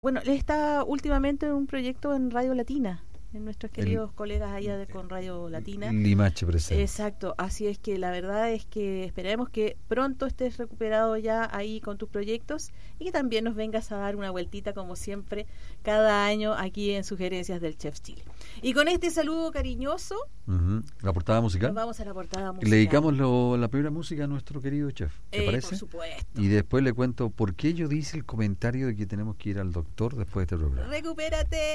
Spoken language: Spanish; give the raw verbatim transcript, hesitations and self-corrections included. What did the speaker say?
Bueno, él está últimamente en un proyecto en Radio Latina, en nuestros queridos El, colegas allá de, con Radio Latina. Limache presente. Exacto, así es que la verdad es que esperemos que pronto estés recuperado ya ahí con tus proyectos y que también nos vengas a dar una vueltita como siempre cada año aquí en Sugerencias del Chef Chile. Y con este saludo cariñoso, uh-huh. La portada musical. Nos vamos a la portada musical. Le dedicamos lo, la primera música a nuestro querido chef, ¿te eh, parece? Por supuesto. Y después le cuento por qué yo dice el comentario de que tenemos que ir al doctor después de este programa. Recupérate.